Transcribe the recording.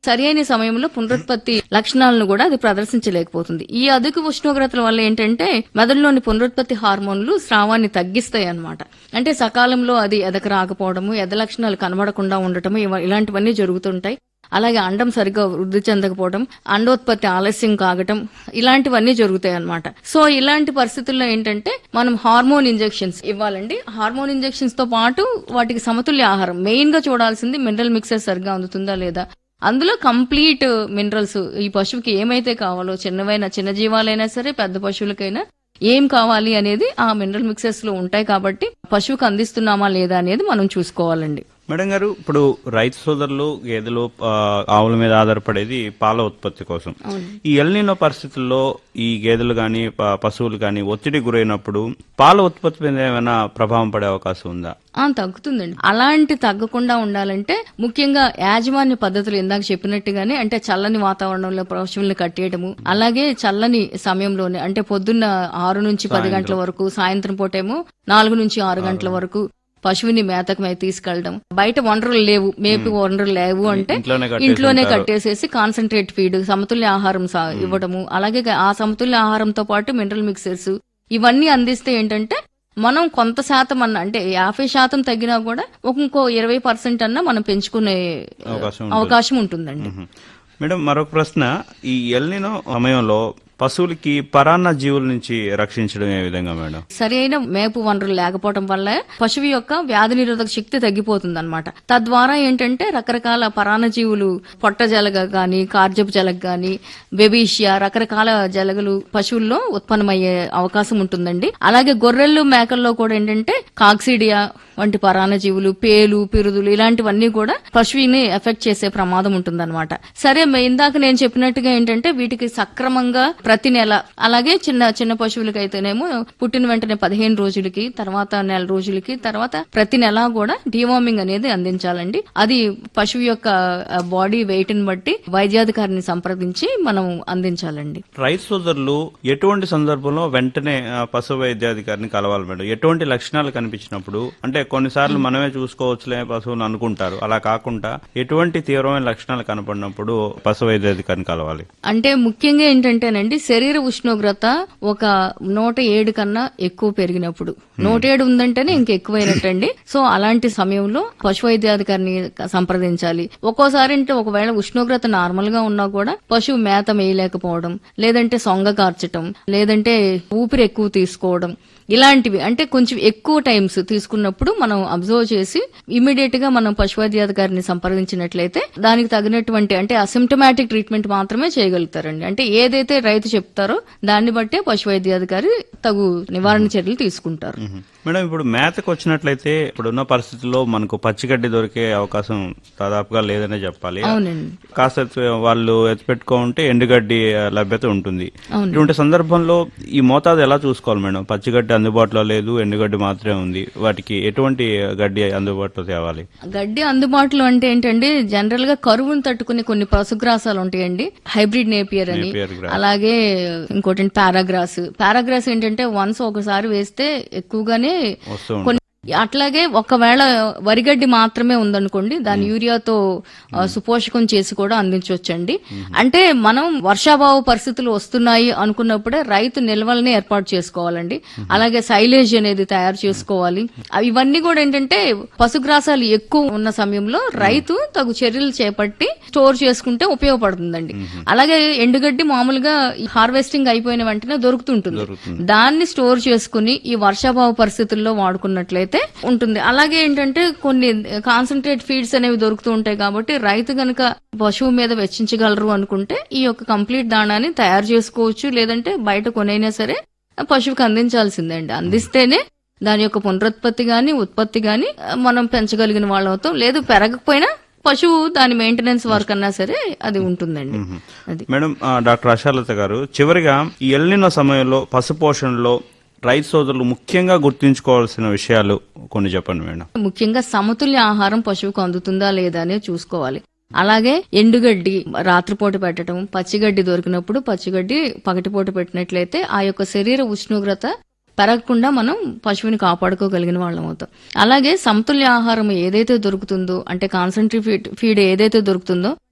సరైన సమయంలో పునరుత్పత్తి లక్షణాలను కూడా అది ప్రదర్శించలేకపోతుంది. ఈ అధిక ఉష్ణోగ్రతల వల్ల ఏంటంటే మెదడులోని పునరుత్పత్తి హార్మోన్లు స్రావాన్ని తగ్గిస్తాయి అన్నమాట. అంటే సకాలంలో అది ఎదక రాకపోవడము, ఎద లక్షణాలు కనబడకుండా ఉండటము ఇలాంటివన్నీ జరుగుతుంటాయి. అలాగే అండం సరిగ్గా వృద్ధి చెందకపోవడం, అండోత్పత్తి ఆలస్యం కాగటం, ఇలాంటివన్నీ జరుగుతాయి అన్నమాట. సో ఇలాంటి పరిస్థితుల్లో ఏంటంటే మనం హార్మోన్ ఇంజెక్షన్స్ ఇవ్వాలండి. హార్మోన్ ఇంజెక్షన్స్ తో పాటు వాటికి సమతుల్య ఆహారం, మెయిన్ గా చూడాల్సింది మినరల్ మిక్సర్ సరిగ్గా అందుతుందా లేదా. అందులో కంప్లీట్ మినరల్స్ ఈ పశువుకి ఏమైతే కావాలో, చిన్న జీవాలైనా సరే పెద్ద పశువులకైనా ఏం కావాలి అనేది ఆ మినరల్ మిక్సర్స్ లో ఉంటాయి. కాబట్టి పశువుకు అందిస్తున్నామా లేదా అనేది మనం చూసుకోవాలండి. మేడం గారు, ఇప్పుడు రైతు సోదరులు గేదెలు ఆవుల మీద ఆధారపడేది పాల ఉత్పత్తి కోసం. ఈ ఎల్నినో పరిస్థితుల్లో ఈ గేదెలు గాని పశువులు గాని ఒత్తిడి గురైనప్పుడు పాల ఉత్పత్తి మీద ఏమైనా ప్రభావం పడే అవకాశం ఉందా? తగ్గుతుందండి. అలాంటి తగ్గకుండా ఉండాలంటే ముఖ్యంగా యాజమాన్య పద్ధతులు ఇందాక చెప్పినట్టుగానే, అంటే చల్లని వాతావరణంలో పశువుల్ని కట్టేయడము, అలాగే చల్లని సమయంలోనే అంటే పొద్దున్న 6 నుంచి 10 గంటల వరకు, సాయంత్రం పూటేమో 4 నుంచి 6 గంటల వరకు పశువుని మేతకు తీసుకెళ్లడం. బయట వనరులు లేవు, మేపు వనరులు లేవు అంటే ఇంట్లోనే కట్టేసేసి కాన్సన్ట్రేట్ ఫీడ్, సమతుల్య ఆహారం ఇవ్వడము, అలాగే ఆ సమతుల్య ఆహారంతో పాటు మినరల్ మిక్సర్స్ ఇవన్నీ అందిస్తే ఏంటంటే మనం కొంత శాతం అంటే 50% తగ్గినా కూడా ఇంకో 20% అన్నా మనం పెంచుకునే అవకాశం ఉంటుందండి. మేడం, మరొక ప్రశ్న, ఈ ఎల్నినో సమయంలో పశువులకి పరాన్న జీవుల నుంచి రక్షించడం ఏ విధంగా మేడం? సరైన మేపు వనరులు లేకపోవడం వల్ల పశువు యొక్క వ్యాధి నిరోధక శక్తి తగ్గిపోతుంది అనమాట. తద్వారా ఏంటంటే రకరకాల పరాన్న జీవులు, పొట్ట జలగ గాని, కార్జపు జలగ గాని, బెబీషియా, రకరకాల జలగలు పశువుల్లో ఉత్పన్నమయ్యే అవకాశం ఉంటుందండి. అలాగే గొర్రెలు, మేకల్లో కూడా ఏంటంటే కాక్సిడియా వంటి పరాన్న జీవులు, పేలు, పిరుదులు ఇలాంటివన్నీ కూడా పశువుని ఎఫెక్ట్ చేసే ప్రమాదం ఉంటుందన్నమాట. సరే, ఇందాక నేను చెప్పినట్టుగా ఏంటంటే వీటికి సక్రమంగా ప్రతి నెల, అలాగే చిన్న పశువులకైతేనేమో పుట్టిన వెంటనే 15 రోజులకి, తర్వాత నెల రోజులకి, తర్వాత ప్రతి నెల కూడా డివార్మింగ్ అనేది అందించాలండి. అది పశువు యొక్క బాడీ వెయిట్ ని బట్టి వైద్యాధికారిని సంప్రదించి మనం అందించాలండి. రైతు సోదరులు ఎటువంటి సందర్భంలో వెంటనే పశు వైద్యాధికారిని కలవాలి మేడం? ఎటువంటి లక్షణాలు కనిపించినప్పుడు? అంటే కొన్నిసార్లు మనమే చూసుకోవచ్చులే పశువులు అనుకుంటారు, అలా కాకుండా ఎటువంటి తీవ్రమైన లక్షణాలు కనపడినప్పుడు పశు వైద్యాధికారిని కలవాలి? అంటే ముఖ్యంగా ఏంటంటేనండి, శరీర ఉష్ణోగ్రత ఒక 107 కన్నా ఎక్కువ పెరిగినప్పుడు, 107 ఉందంటేనే ఇంకెక్కువైనట్టండి. సో అలాంటి సమయంలో పశు వైద్యాధికారిని సంప్రదించాలి. ఒక్కోసారి అంటే ఒకవేళ ఉష్ణోగ్రత నార్మల్ గా ఉన్నా కూడా పశువు మేత మేయలేకపోవడం, లేదంటే సొంగ కార్చటం, లేదంటే ఊపిరి ఎక్కువ తీసుకోవడం, ఇలాంటివి అంటే కొంచెం ఎక్కువ టైమ్స్ తీసుకున్నప్పుడు మనం అబ్జర్వ్ చేసి ఇమీడియట్ గా మనం పశువైద్యాధికారిని సంప్రదించినట్లయితే దానికి తగినటువంటి అంటే అసిమ్టమాటిక్ ట్రీట్మెంట్ మాత్రమే చేయగలుగుతారండి. అంటే ఏదైతే రైతు చెప్తారో దాన్ని బట్టే పశువైద్యాధికారి తగు నివారణ చర్యలు తీసుకుంటారు. మేడం, ఇప్పుడు మేతకు వచ్చినట్లయితే ఇప్పుడున్న పరిస్థితుల్లో మనకు పచ్చిగడ్డి దొరికే అవకాశం దాదాపుగా లేదనే చెప్పాలి. అవునండి. కాస్త వాళ్ళు ఎత్తిపెట్టుకుంటే ఎండుగడ్డి లభ్యత ఉంటుంది. ఇటువంటి సందర్భంలో ఈ మోతాదు ఎలా చూసుకోవాలి మేడం? పచ్చిగడ్డి అందుబాటులో లేదు, ఎండుగడ్డి మాత్రమే ఉంది. వాటికి ఎటువంటి గడ్డి అందుబాటులో తేవాలి? గడ్డి అందుబాటులో అంటే ఏంటంటే జనరల్ గా కరువును తట్టుకునే కొన్ని పశుగ్రాసాలు ఉంటాయండి. హైబ్రిడ్ నేపియర్ అని, అలాగే ఇంకోటి పారాగ్రాస్ ఏంటంటే వన్స్ ఒకసారి వేస్తే ఎక్కువగానే కొన్ని, అట్లాగే ఒకవేళ వరిగడ్డి మాత్రమే ఉందనుకోండి దాని యూరియాతో సుపోషకం చేసి కూడా అందించవచ్చండి. అంటే మనం వర్షాభావ పరిస్థితులు వస్తున్నాయి అనుకున్నప్పుడే రైతు నిల్వల్ని ఏర్పాటు చేసుకోవాలండి. అలాగే సైలేజ్ అనేది తయారు చేసుకోవాలి. ఇవన్నీ కూడా ఏంటంటే పశుగ్రాసాలు ఎక్కువ ఉన్న సమయంలో రైతు తగు చర్యలు చేపట్టి స్టోర్ చేసుకుంటే ఉపయోగపడుతుందండి. అలాగే ఎండుగడ్డి మామూలుగా హార్వెస్టింగ్ అయిపోయిన వెంటనే దొరుకుతుంటుంది. దాన్ని స్టోర్ చేసుకుని ఈ వర్షాభావ పరిస్థితుల్లో వాడుకున్నట్లయితే ఉంటుంది. అలాగే ఏంటంటే కొన్ని కాన్సన్ట్రేట్ ఫీడ్స్ అనేవి దొరుకుతూ ఉంటాయి. కాబట్టి రైతు గనక పశువు మీద వెచ్చించగలరు అనుకుంటే ఈ యొక్క కంప్లీట్ దాణాన్ని తయారు చేసుకోవచ్చు. లేదంటే బయట కొనైనా సరే పశువుకి అందించాల్సిందే అండి. అందిస్తేనే దాని యొక్క పునరుత్పత్తి గాని, ఉత్పత్తి గాని మనం పెంచగలిగిన వాళ్ళవుతాం. లేదు పెరగకపోయినా పశువు దాని మెయింటెనెన్స్ వర్క్ అన్నా సరే అది ఉంటుందండి. అది మేడం, డాక్టర్ ఆశాలత గారు, చివరిగా ఈ ఎల్నినో సమయంలో పశుపోషణలో రైతు సోదరులు ముఖ్యంగా గుర్తుంచుకోవాల్సిన విషయాలు కొన్ని చెప్పండి మేడం. ముఖ్యంగా సమతుల్య ఆహారం పశువుకు అందుతుందా లేదా అనేది చూసుకోవాలి. అలాగే ఎండుగడ్డి రాత్రిపూట పెట్టడం, పచ్చిగడ్డి దొరికినప్పుడు పచ్చిగడ్డి పగటిపూట పెట్టినట్లయితే ఆ యొక్క శరీర ఉష్ణోగ్రత పెరగకుండా మనం పశువుని కాపాడుకోగలిగిన వాళ్ళం అవుతాం. అలాగే సమతుల్య ఆహారం ఏదైతే దొరుకుతుందో అంటే కాన్సన్ట్రేట్ ఫీడ్ ఏదైతే దొరుకుతుందో